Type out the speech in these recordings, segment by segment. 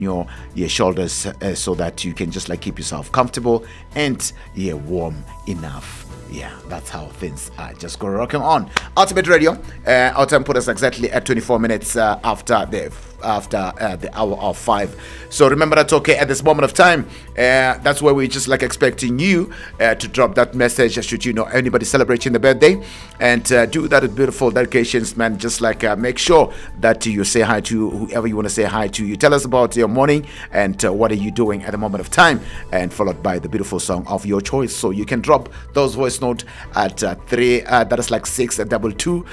your shoulders so that you can just like keep yourself comfortable and warm enough. Yeah, that's how things are. Just go rocking on. Ultimate Radio. Our time put us exactly at 24 minutes after the hour of 5. So remember that, okay, at this moment of time, that's where we're just like expecting you to drop that message should you know anybody celebrating the birthday, and do that with beautiful dedications, man. Just like make sure that you say hi to whoever you want to say hi to. You tell us about your morning and what are you doing at the moment of time, and followed by the beautiful song of your choice. So you can drop those voice note at 3 that is like 622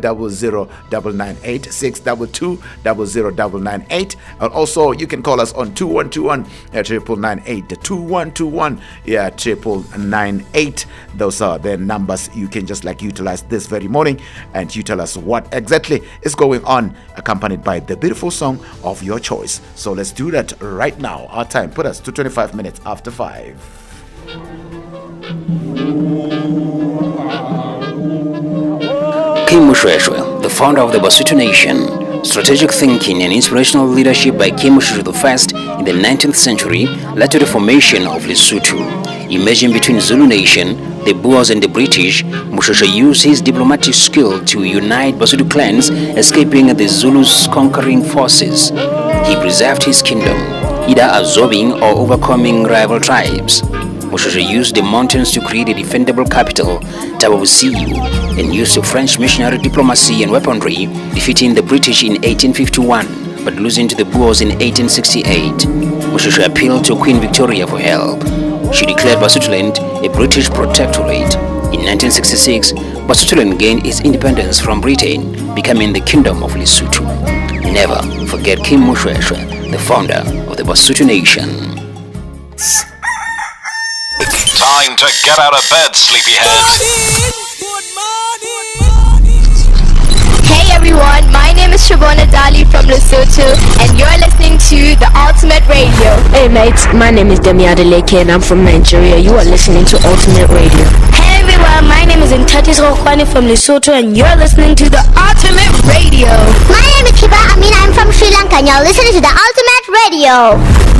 00998 622 00998, and also you can call us on 2121 998 2121 998. Those are the numbers you can just like utilize this very morning, and you tell us what exactly is going on, accompanied by the beautiful song of your choice. So let's do that right now. Our time put us to 25 minutes after 5. Kim Mushweshwe, the founder of the Basutu Nation. Strategic thinking and inspirational leadership by Kim Mushweshwe I in the 19th century led to the formation of Lesotho. Emerging between Zulu Nation, the Boers and the British, Mushweshwe used his diplomatic skill to unite Basutu clans, escaping the Zulus' conquering forces. He preserved his kingdom, either absorbing or overcoming rival tribes. Mushweshwe used the mountains to create a defendable capital, Tabavusiu, and used French missionary diplomacy and weaponry, defeating the British in 1851, but losing to the Boers in 1868. Mushweshwe appealed to Queen Victoria for help. She declared Basutoland a British protectorate. In 1966, Basutoland gained its independence from Britain, becoming the Kingdom of Lesotho. Never forget Kim Mushweshwe, the founder of the Basutu Nation. Time to get out of bed, sleepyhead. Hey everyone, my name is Shabona Dali from Lesotho, and you're listening to the Ultimate Radio. Hey mates, my name is Demi Adeleke and I'm from Nigeria. You are listening to Ultimate Radio. Hey everyone, my name is Ntatis Rokwani from Lesotho, and you're listening to the Ultimate Radio. My name is Kiba Amina, I'm from Sri Lanka, and you're listening to the Ultimate Radio.